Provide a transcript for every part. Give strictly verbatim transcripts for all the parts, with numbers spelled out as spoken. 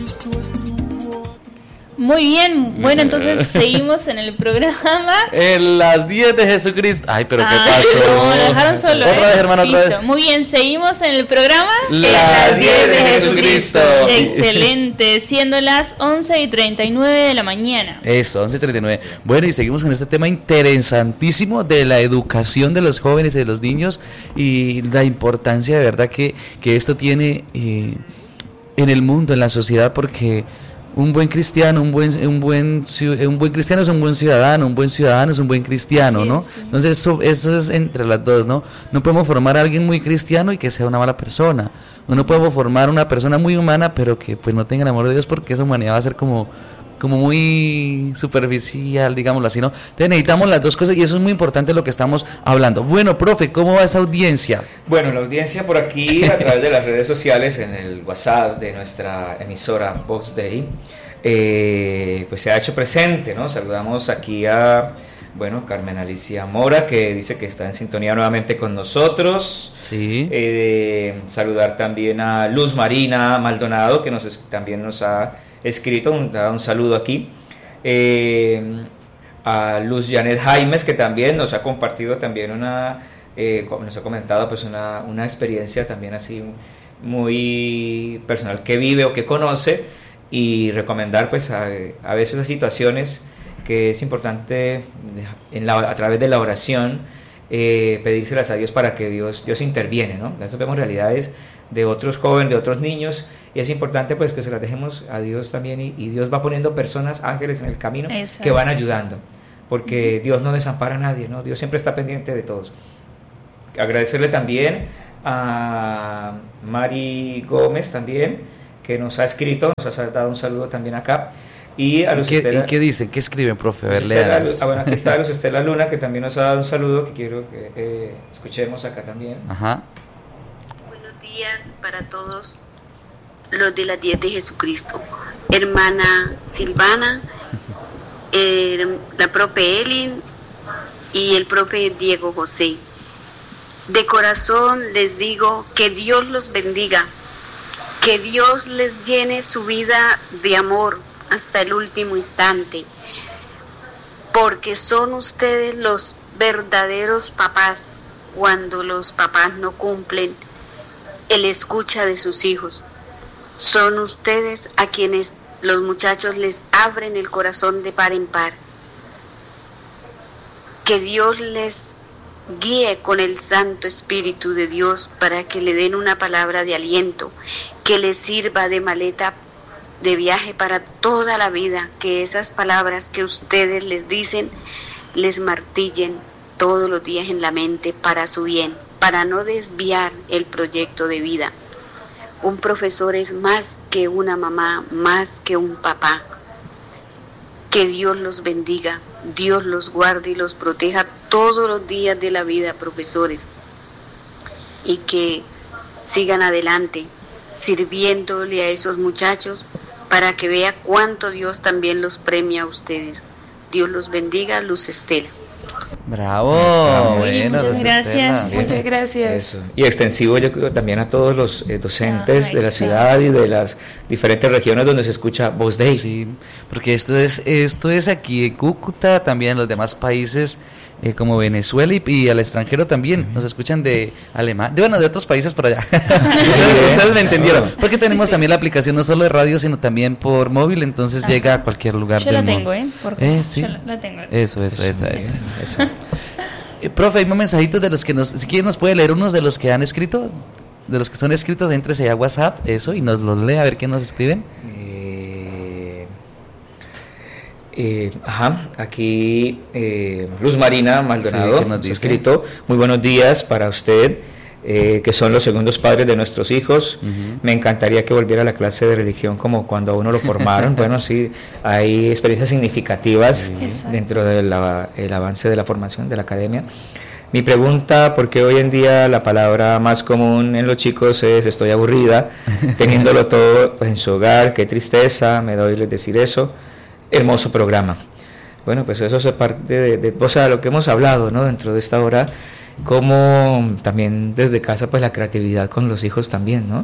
Muy bien, bueno, entonces seguimos en el programa. En las diez de Jesucristo. Ay, pero qué Ay, pasó. no, lo dejaron solo. Otra ¿eh? vez, hermano, otra Listo. vez. Muy bien, seguimos en el programa. Las diez de Jesucristo. Excelente, siendo las once y treinta y nueve de la mañana. Eso, once y treinta y nueve. Bueno, y seguimos en este tema interesantísimo de la educación de los jóvenes y de los niños y la importancia de verdad que, que esto tiene eh, en el mundo, en la sociedad, porque un buen cristiano, un buen, un buen, un buen cristiano es un buen ciudadano, un buen ciudadano es un buen cristiano, ¿no? Sí, sí. Entonces eso, eso es entre las dos, ¿no? No podemos formar a alguien muy cristiano y que sea una mala persona. No podemos formar una persona muy humana, pero que pues no tenga el amor de Dios, porque esa humanidad va a ser como, como muy superficial, digámoslo así, ¿no? Entonces necesitamos las dos cosas y eso es muy importante lo que estamos hablando. Bueno, profe, ¿cómo va esa audiencia? Bueno, la audiencia por aquí a través de las redes sociales, en el WhatsApp de nuestra emisora Vox Dei, eh, pues se ha hecho presente, ¿no? Saludamos aquí a, bueno, Carmen Alicia Mora, que dice que está en sintonía nuevamente con nosotros. Sí. Eh, saludar también a Luz Marina Maldonado, que nos también nos ha escrito, un, un saludo aquí. Eh, a Luz Janet Jaimes, que también nos ha compartido también una, eh, nos ha comentado pues una, una experiencia también así muy personal que vive o que conoce, y recomendar pues a, a veces las situaciones que es importante en la, a través de la oración eh, pedírselas a Dios para que Dios, Dios interviene, ¿no? A veces vemos realidades de otros jóvenes, de otros niños, y es importante pues que se las dejemos a Dios también, y, y Dios va poniendo personas, ángeles en el camino. Exacto. Que van ayudando, porque uh-huh. Dios no desampara a nadie, ¿no? Dios siempre está pendiente de todos. Agradecerle también a Mari Gómez también, que nos ha escrito, nos ha dado un saludo también acá. Y a Luz ¿Qué, Estela, ¿y qué dicen? ¿Qué escriben, profe? A ver, Estela, ah, bueno, aquí está Luz Estela Luna, que también nos ha dado un saludo que quiero que eh, escuchemos acá también. Ajá. Buenos días para todos los de las diez de Jesucristo. Hermana Silvana, eh, la profe Elin y el profe Diego José. De corazón les digo que Dios los bendiga, que Dios les llene su vida de amor hasta el último instante, porque son ustedes los verdaderos papás cuando los papás no cumplen el escucha de sus hijos. Son ustedes a quienes los muchachos les abren el corazón de par en par. Que Dios les guíe con el Santo Espíritu de Dios para que le den una palabra de aliento, que les sirva de maleta de viaje para toda la vida, que esas palabras que ustedes les dicen les martillen todos los días en la mente para su bien, para no desviar el proyecto de vida. Un profesor es más que una mamá, más que un papá. Que Dios los bendiga, Dios los guarde y los proteja todos los días de la vida, profesores, y que sigan adelante sirviéndole a esos muchachos para que vea cuánto Dios también los premia a ustedes. Dios los bendiga. Luz Estela. Bravo, bueno, muchas gracias, Estela. Muchas gracias. Eso. Y extensivo yo creo también a todos los eh, docentes ah, de la ciudad y de las diferentes regiones donde se escucha Vox Dei. Sí, porque esto es esto es aquí en Cúcuta, también en los demás países eh, como Venezuela y, y al extranjero también, uh-huh. Nos escuchan de Alemania, de, bueno, de otros países por allá. ustedes, ustedes me entendieron, porque tenemos sí, sí. también la aplicación no solo de radio, sino también por móvil, entonces Ajá. llega a cualquier lugar yo del la mundo. Tengo, ¿eh? Porque eh sí. Yo la, la tengo. Eso, eso, eso, eso. eso. Eh, profe, hay mensajitos de los que nos, si quiere nos puede leer unos de los que han escrito, de los que son escritos, éntrese a WhatsApp, eso, y nos los lee a ver qué nos escriben. Eh, eh, ajá, aquí eh, Luz Marina Maldonado sí, nos ha escrito, muy buenos días para usted, eh, que son los segundos padres de nuestros hijos. Uh-huh. Me encantaría que volviera a la clase de religión como cuando a uno lo formaron. Bueno, sí, hay experiencias significativas sí. dentro del avance de la formación de la academia. Mi pregunta, ¿por qué hoy en día la palabra más común en los chicos es estoy aburrida, teniéndolo todo pues, en su hogar? Qué tristeza, me da oírles decir eso. Hermoso programa. Bueno, pues eso es parte de, de, o sea, lo que hemos hablado, ¿no? Dentro de esta hora, como también desde casa, pues la creatividad con los hijos también, ¿no?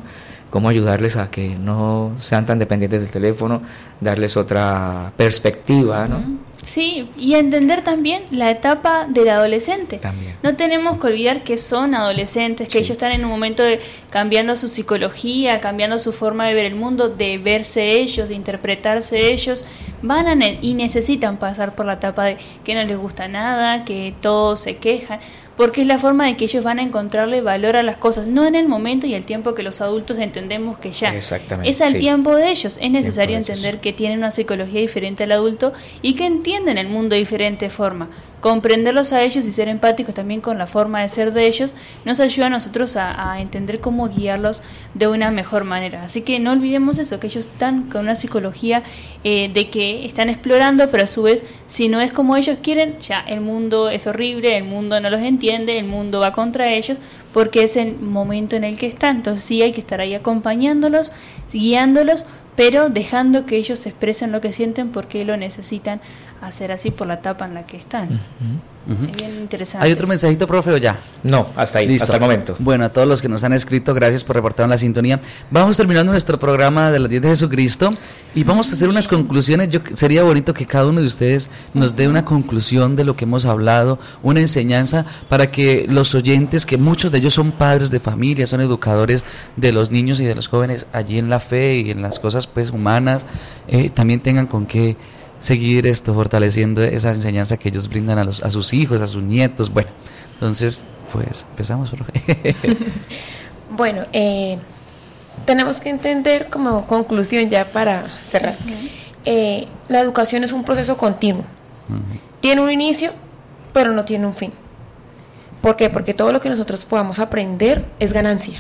cómo ayudarles a que no sean tan dependientes del teléfono, darles otra perspectiva, ¿no? Sí, y entender también la etapa del adolescente. También. No tenemos que olvidar que son adolescentes, que Sí. ellos están en un momento de cambiando su psicología, cambiando su forma de ver el mundo, de verse ellos, de interpretarse ellos. Van a ne- y necesitan pasar por la etapa de que no les gusta nada, que todos se quejan, porque es la forma de que ellos van a encontrarle valor a las cosas, no en el momento y el tiempo que los adultos entendemos que ya. Exactamente, Es al sí. tiempo de ellos. Es necesario Tiempo de ellos. entender que tienen una psicología diferente al adulto y que entienden el mundo de diferente forma. Comprenderlos a ellos y ser empáticos también con la forma de ser de ellos nos ayuda a nosotros a, a entender cómo guiarlos de una mejor manera. Así que no olvidemos eso, que ellos están con una psicología eh, de que están explorando, pero a su vez, si no es como ellos quieren, ya el mundo es horrible, el mundo no los entiende, el mundo va contra ellos, porque es el momento en el que están. Entonces sí hay que estar ahí acompañándolos, guiándolos, pero dejando que ellos expresen lo que sienten porque lo necesitan hacer así por la etapa en la que están. Ujú. Es bien interesante. ¿Hay otro mensajito, profe, o ya? No, hasta ahí, Listo. hasta el momento. Bueno, a todos los que nos han escrito, gracias por reportar en la sintonía. Vamos terminando nuestro programa de los diez de Jesucristo y vamos a hacer unas conclusiones. Yo sería bonito que cada uno de ustedes nos dé una conclusión de lo que hemos hablado, una enseñanza para que los oyentes, que muchos de ellos son padres de familia, son educadores de los niños y de los jóvenes allí en la fe y en las cosas pues humanas, eh, también tengan con qué seguir esto, fortaleciendo esa enseñanza que ellos brindan a los a sus hijos, a sus nietos. Bueno, entonces, pues empezamos, profe. Bueno, eh, tenemos que entender como conclusión ya para cerrar. Eh, la educación es un proceso continuo. Ujú. Tiene un inicio, pero no tiene un fin. ¿Por qué? Porque todo lo que nosotros podamos aprender es ganancia.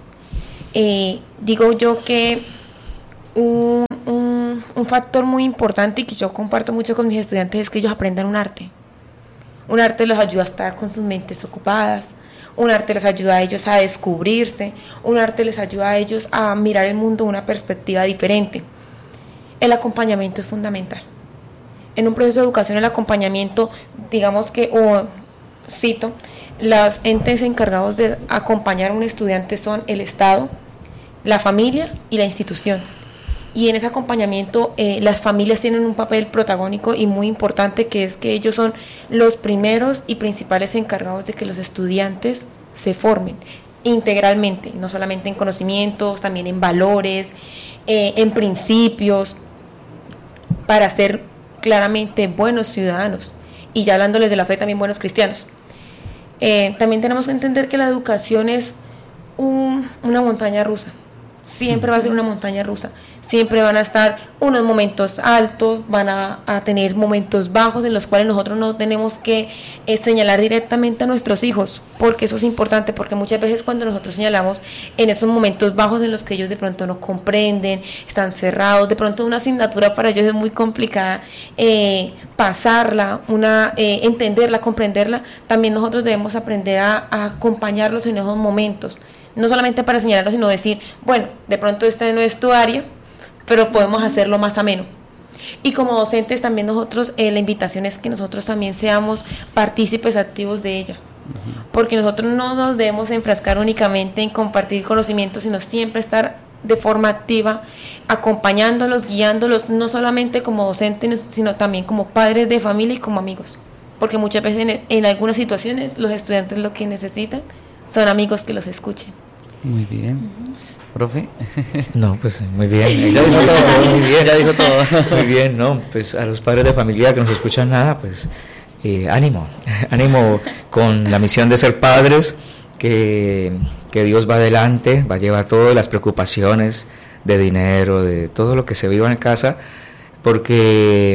Eh, digo yo que un, un, un factor muy importante y que yo comparto mucho con mis estudiantes es que ellos aprendan un arte. Un arte les ayuda a estar con sus mentes ocupadas, un arte les ayuda a ellos a descubrirse, un arte les ayuda a ellos a mirar el mundo de una perspectiva diferente. El acompañamiento es fundamental. En un proceso de educación el acompañamiento, digamos que, o cito, los entes encargados de acompañar a un estudiante son el Estado, la familia y la institución. Y en ese acompañamiento eh, las familias tienen un papel protagónico y muy importante, que es que ellos son los primeros y principales encargados de que los estudiantes se formen integralmente, no solamente en conocimientos, también en valores, eh, en principios, para ser claramente buenos ciudadanos, y ya hablándoles de la fe, también buenos cristianos. Eh, también tenemos que entender que la educación es un, una montaña rusa. Siempre va a ser una montaña rusa. Siempre van a estar unos momentos altos, van a, a tener momentos bajos en los cuales nosotros no tenemos que eh, señalar directamente a nuestros hijos, porque eso es importante, porque muchas veces cuando nosotros señalamos en esos momentos bajos en los que ellos de pronto no comprenden, están cerrados, de pronto una asignatura para ellos es muy complicada eh, pasarla, una eh, entenderla, comprenderla, también nosotros debemos aprender a, a acompañarlos en esos momentos. No solamente para señalarlos, sino decir, bueno, de pronto este no es tu área, pero podemos hacerlo más ameno. Y como docentes también nosotros, eh, la invitación es que nosotros también seamos partícipes activos de ella. Uh-huh. Porque nosotros no nos debemos enfrascar únicamente en compartir conocimientos, sino siempre estar de forma activa, acompañándolos, guiándolos, no solamente como docentes, sino también como padres de familia y como amigos. Porque muchas veces en, en algunas situaciones los estudiantes lo que necesitan son amigos que los escuchen. Muy bien. Uh-huh. ¿Profe? No, pues muy bien. Ya dijo todo, muy bien, ya dijo todo. Muy bien, no, pues a los padres de familia que no se escuchan nada, pues eh, ánimo, ánimo con la misión de ser padres, que, que Dios va adelante, va a llevar todas las preocupaciones de dinero, de todo lo que se viva en casa, porque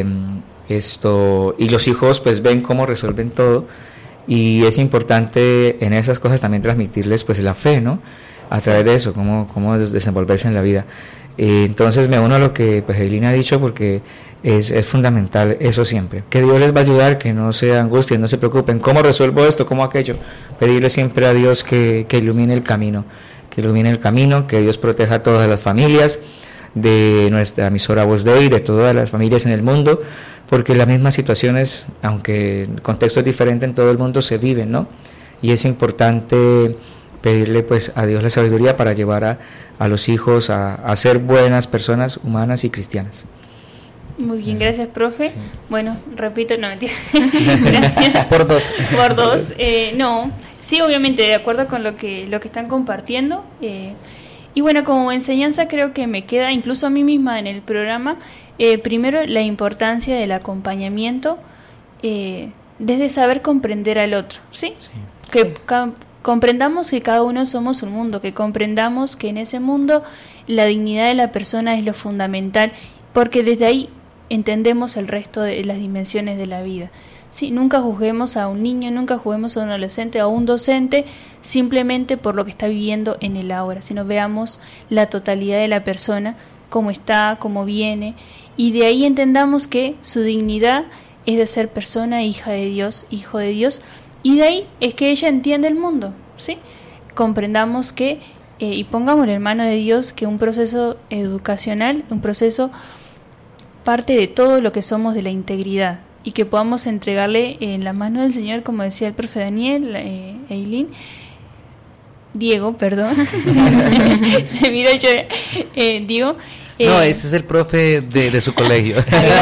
esto, y los hijos pues ven cómo resuelven todo, y es importante en esas cosas también transmitirles pues la fe, ¿no? A través de eso, cómo, cómo desenvolverse en la vida. Eh, entonces me uno a lo que pues Evelina ha dicho, porque es, es fundamental eso siempre, que Dios les va a ayudar, que no se angustien, no se preocupen, ¿cómo resuelvo esto? ¿Cómo aquello? Pedirle siempre a Dios que, que ilumine el camino, que ilumine el camino, que Dios proteja a todas las familias de nuestra emisora Voz Dei, de todas las familias en el mundo, porque las mismas situaciones, aunque el contexto es diferente en todo el mundo, se viven, ¿no? Y es importante pedirle pues a Dios la sabiduría para llevar a, a los hijos a, a ser buenas personas humanas y cristianas. Muy bien, gracias, profe. Sí. Bueno, repito, no mentira. Gracias. Por dos. Por dos. Eh, no, sí, obviamente, de acuerdo con lo que, lo que están compartiendo. Eh, y bueno, como enseñanza creo que me queda, incluso a mí misma en el programa, eh, primero la importancia del acompañamiento eh, desde saber comprender al otro, ¿sí? Sí. Que sí. Ca- comprendamos que cada uno somos un mundo, que comprendamos que en ese mundo la dignidad de la persona es lo fundamental, porque desde ahí entendemos el resto de las dimensiones de la vida. Sí, nunca juzguemos a un niño, nunca juzguemos a un adolescente, a un docente, simplemente por lo que está viviendo en el ahora, sino veamos la totalidad de la persona, cómo está, cómo viene, y de ahí entendamos que su dignidad es de ser persona, hija de Dios, hijo de Dios, y de ahí es que ella entiende el mundo, ¿sí? Comprendamos que, eh, y pongamos en manos de Dios, que un proceso educacional, un proceso parte de todo lo que somos de la integridad, y que podamos entregarle en la mano del Señor, como decía el profe Daniel, eh, Eileen, Diego, perdón, mira yo, eh, Diego. Eh, no, ese es el profe de, de su colegio.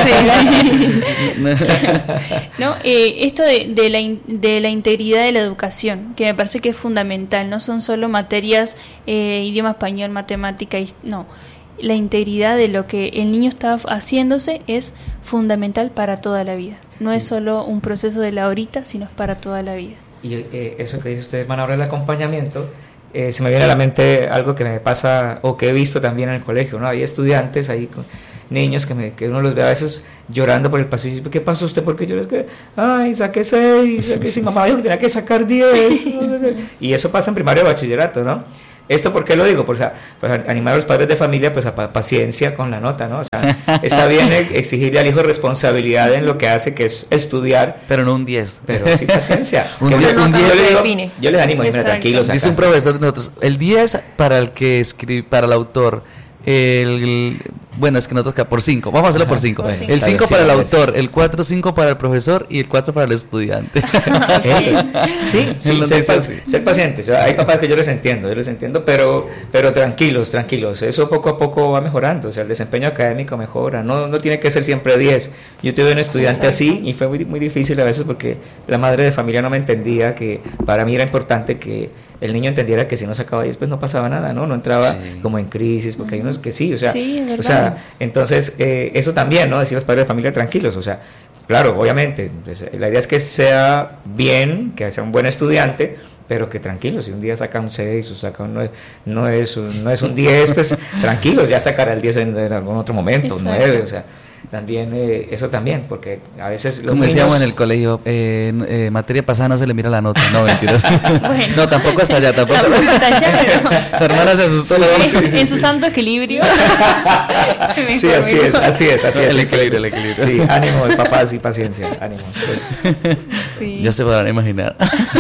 no, eh, esto de, de, la in, de la integridad de la educación, que me parece que es fundamental, no son solo materias, eh, idioma español, matemática, y, no. La integridad de lo que el niño está haciéndose es fundamental para toda la vida. No es solo un proceso de la horita, sino es para toda la vida. Y eh, eso que dice usted, hermana, ahora el acompañamiento, eh, se me viene a la mente algo que me pasa o que he visto también en el colegio, ¿no? Hay estudiantes ahí, con niños que, me, que uno los ve a veces llorando por el pasillo. ¿Qué pasó usted? ¿Por qué lloras? Que, ay, saqué seis, saqué seis, mamá dijo que tenía que sacar diez. Y eso pasa en primaria y bachillerato, ¿no? ¿Esto por qué lo digo? Pues, pues animar a los padres de familia pues a paciencia con la nota, ¿no? O sea, está bien exigirle al hijo responsabilidad en lo que hace, que es estudiar. Pero no un diez. Pero sí paciencia. un diez, un diez yo, le digo, yo les animo, mira, tranquilos. Dice un profesor de nosotros, el diez para el que escribe, para el autor, el, el bueno, es que nosotros por cinco, vamos a hacerlo por cinco. Bueno, el cinco para el autor, el cuatro, cinco para el profesor y el cuatro para el estudiante. Eso. Sí, sí, ser, paci ser pacientes. Hay papás que yo les entiendo, yo les entiendo, pero pero tranquilos, tranquilos. Eso poco a poco va mejorando, o sea, el desempeño académico mejora, no no tiene que ser siempre diez. Yo tuve un estudiante Exacto. así y fue muy, muy difícil a veces porque la madre de familia no me entendía que para mí era importante que el niño entendiera que si no sacaba diez pues no pasaba nada, ¿no? No entraba sí. como en crisis, porque hay unos que sí, o sea, sí, o sea entonces, eh, eso también, ¿no? Decir los padres de familia tranquilos, o sea, claro, obviamente, pues, la idea es que sea bien, que sea un buen estudiante, pero que tranquilos, si un día saca un seis o saca un nueve, no es un, no es un diez, pues tranquilos, ya sacará el diez en, en algún otro momento, Exacto. nueve, o sea, también, eh, eso también, porque a veces los Como niños... decíamos en el colegio, eh, eh, materia pasada no se le mira la nota, no, mentiras. Bueno, no, tampoco hasta allá, tampoco. Tampoco hasta allá, pero... Tu hermana se asustó. Sí, sí, sí, sí, en su santo equilibrio. Sí, así es, así es, así es. El equilibrio, el equilibrio. Sí, ánimo, papás y paciencia, ánimo. Sí. Ya se podrán imaginar.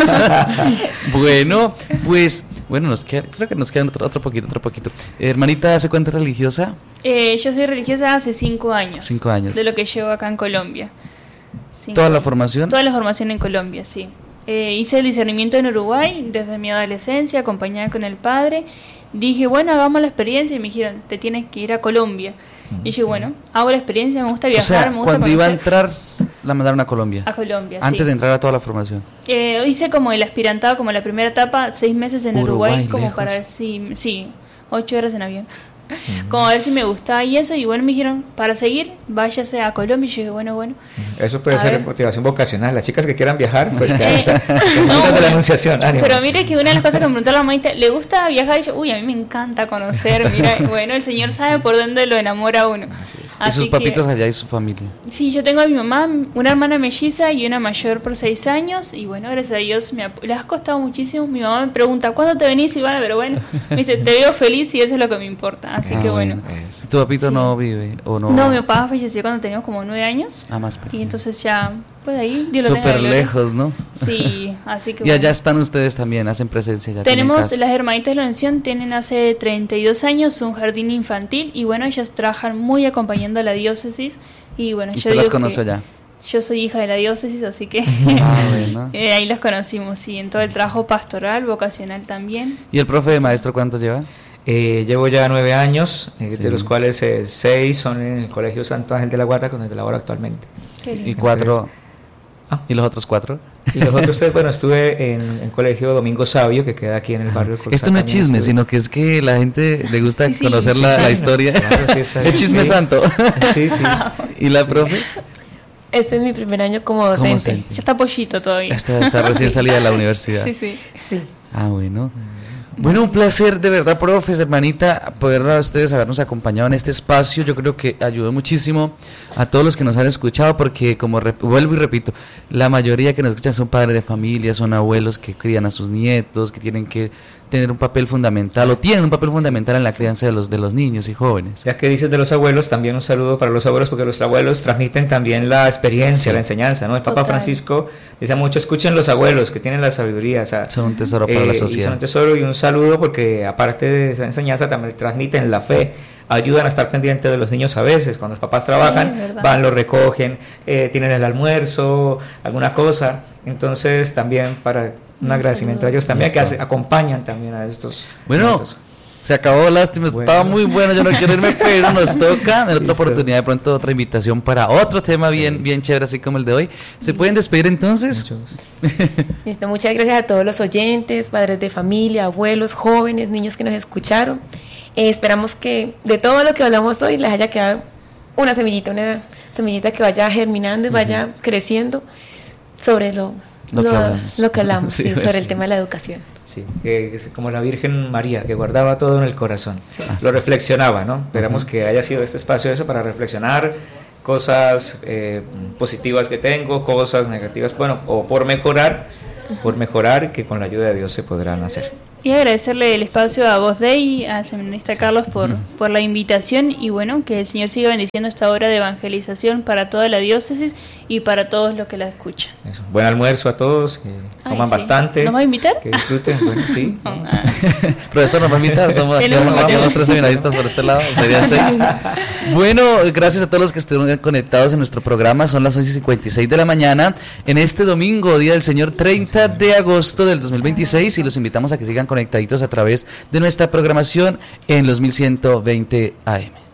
Bueno, pues, bueno, nos queda, creo que nos queda otro, otro poquito, otro poquito. Hermanita, ¿se cuenta religiosa? Eh, yo soy religiosa hace cinco años. Cinco años. De lo que llevo acá en Colombia. Cinco ¿Toda la años. formación? Toda la formación en Colombia, sí. Eh, hice el discernimiento en Uruguay desde mi adolescencia, acompañada con el padre. Dije, bueno, hagamos la experiencia y me dijeron, te tienes que ir a Colombia. Mm-hmm. Y dije, bueno, hago la experiencia, me gusta viajar, o sea, me gusta cuando conocer. Iba a entrar, la mandaron a Colombia. A Colombia, Antes sí. de entrar a toda la formación. Eh, hice como el aspirantado, como la primera etapa, seis meses en Uruguay, Uruguay, como lejos. para ver si, sí, ocho horas en avión. Como a ver si me gustaba y eso, y bueno, me dijeron, para seguir, váyase a Colombia, y yo dije, bueno, bueno. Eso puede a ser ver. motivación vocacional, las chicas que quieran viajar, pues que Eh, no, no, de la anunciación, ánimo. Pero mire que una de las cosas que me preguntó la maestra, ¿le gusta viajar? Y yo, uy, a mí me encanta conocer, mira, bueno, el Señor sabe por dónde lo enamora a uno. Y sus papitos que, allá y su familia. Sí, yo tengo a mi mamá, una hermana melliza y una mayor por seis años, y bueno, gracias a Dios, me les ha costado muchísimo. Mi mamá me pregunta, ¿cuándo te venís, Silvana? Pero bueno, me dice, te veo feliz y eso es lo que me importa, así ah, que bueno. ¿Y tu papito sí. no vive o no? No, mi papá falleció cuando teníamos como nueve años. Ah, más y entonces ya, pues ahí, Dios lo Súper lejos, ¿no? Sí, así que Y bueno. Allá están ustedes también, hacen presencia ya. Tenemos, las hermanitas de la Nación tienen hace treinta y dos años un jardín infantil y bueno, ellas trabajan muy acompañando a la diócesis y bueno, ¿Y usted las conoce allá? Yo soy hija de la diócesis, así que Ah, bueno. eh, ahí los conocimos, sí, en todo el trabajo pastoral, vocacional también. ¿Y el profe de maestro cuánto lleva? Eh, llevo ya nueve años, eh, Sí. de los cuales eh, seis son en el Colegio Santo Ángel de la Guarda, donde laboro actualmente. Qué lindo. ¿Y cuatro? Ah. ¿Y los otros cuatro? Y los otros tres, bueno, estuve en el Colegio Domingo Sabio, que queda aquí en el barrio. de Esto no es Colsataña, chisme, estuve. sino que es que la gente le gusta Sí, sí. conocer Sí, la, sí, la no, historia. claro, sí, está Es bien, chisme sí. santo. Sí, sí. ¿Y la profe? Este es mi primer año como ¿Cómo docente. docente? Ya está pollito todavía. Está, está recién salida de la universidad. Sí, sí. Sí. Ah, bueno. Bueno, un placer de verdad, profes, hermanita, poder a ustedes habernos acompañado en este espacio. Yo creo que ayudó muchísimo a todos los que nos han escuchado, porque como rep- vuelvo y repito, la mayoría que nos escuchan son padres de familia, son abuelos que crían a sus nietos, que tienen que tener un papel fundamental o tienen un papel fundamental en la crianza de los de los niños y jóvenes. Ya que dices de los abuelos, también un saludo para los abuelos, porque los abuelos transmiten también la experiencia, Sí. la enseñanza, ¿no? El Papa Total. Francisco decía mucho, escuchen los abuelos que tienen la sabiduría, o sea, Son un tesoro para la eh, y sociedad. son un tesoro y un saludo, porque aparte de esa enseñanza también transmiten la fe, ayudan a estar pendientes de los niños a veces, cuando los papás Sí, trabajan, es verdad. van, los recogen, eh, tienen el almuerzo, alguna cosa, entonces también para un Un agradecimiento a saludo. ellos también, que Listo. hace- acompañan también a estos Bueno, momentos. se acabó, lástima, Bueno. estaba muy bueno, yo no quiero irme, pero nos toca en otra Listo. oportunidad, de pronto otra invitación para otro tema bien, bien chévere, así como el de hoy. ¿Se pueden despedir entonces? Mucho gusto. Listo, muchas gracias a todos los oyentes, padres de familia, abuelos, jóvenes, niños que nos escucharon. Eh, esperamos que de todo lo que hablamos hoy les haya quedado una semillita, una semillita que vaya germinando y vaya creciendo sobre lo, Lo que hablamos. lo que hablamos, Sí, sí, pues. sobre el tema de la educación. Sí, que, que es como la Virgen María, que guardaba todo en el corazón. Ah, Lo sí. reflexionaba, ¿no? Esperamos Ujú. que haya sido este espacio eso para reflexionar cosas eh, positivas que tengo, cosas negativas, bueno, o por mejorar, por mejorar, que con la ayuda de Dios se podrán hacer. Y agradecerle el espacio a Voz Dei, al seminarista Carlos por, Ujú. por la invitación y bueno, que el Señor siga bendiciendo esta obra de evangelización para toda la diócesis y para todos los que la escuchan. Eso. Buen almuerzo a todos, que Ay, coman sí. bastante. ¿Nos va a invitar? Que disfruten, bueno, sí. vamos. Profesor, nos va a invitar, somos aquí, Tenemos- aquí unos tres seminaristas por este lado, serían seis. Bueno, gracias a todos los que estuvieron conectados en nuestro programa, son las once y cincuenta y seis de la mañana, en este domingo, Día del Señor, treinta de agosto del dos mil veintiséis, y los invitamos a que sigan conectaditos a través de nuestra programación en los mil ciento veinte A M.